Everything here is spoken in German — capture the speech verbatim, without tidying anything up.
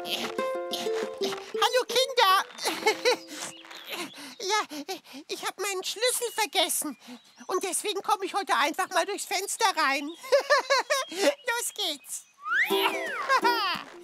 Hallo Kinder! Ja, ich habe meinen Schlüssel vergessen. Und deswegen komme ich heute einfach mal durchs Fenster rein. Los geht's!